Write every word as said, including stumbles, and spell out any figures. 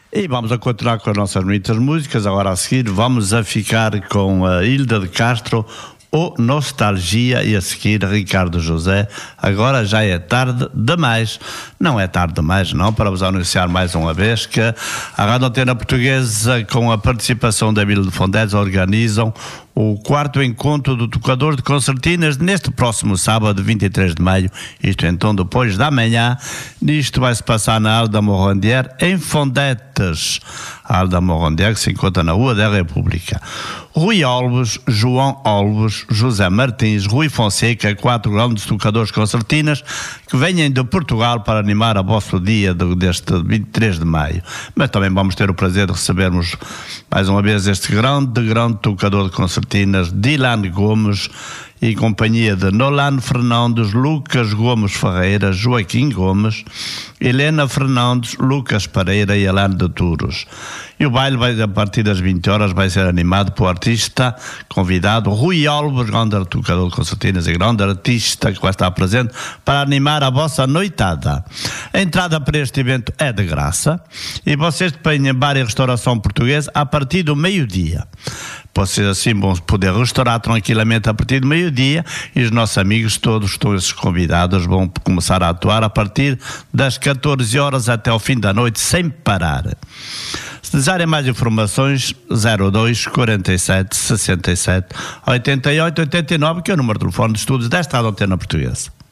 E vamos a continuar com as nossas bonitas músicas. Agora a seguir vamos a ficar com a Hilda de Castro, ou Nostalgia, e a seguir Ricardo José. Agora já é tarde demais. Não é tarde demais, não, para vos anunciar mais uma vez que a Rádio Antena Portuguesa, com a participação da Vila de Fondedes, organizam o quarto encontro do tocador de concertinas neste próximo sábado, vinte e três de maio, isto então depois da manhã. Isto vai se passar na Arda Morrondier, em Fondetes. A Arda Morrondier, que se encontra na Rua da República. Rui Alves, João Alves, José Martins, Rui Fonseca, quatro grandes tocadores concertinas que venham de Portugal para animar a vosso dia deste vinte e três de maio. Mas também vamos ter o prazer de recebermos mais uma vez este grande, grande tocador de concertinas, Dylan Gomes, e companhia de Nolano Fernandes, Lucas Gomes Ferreira, Joaquim Gomes, Helena Fernandes, Lucas Pereira e Elano de Turos. E o baile vai, a partir das vinte horas, vai ser animado pelo artista convidado Rui Alves, grande tocador de concertinas e grande artista que vai estar presente para animar a vossa noitada. A entrada para este evento é de graça e vocês têm bar e restauração portuguesa a partir do meio-dia. Vocês assim vão poder restaurar tranquilamente a partir do meio-dia, e os nossos amigos todos, todos esses convidados, vão começar a atuar a partir das catorze horas até ao fim da noite, sem parar. Se desejarem mais informações, zero dois, quarenta e sete, sessenta e sete, oitenta e oito, oitenta e nove, que é o número de telefone de estudos desta Rádio Antena Portuguesa.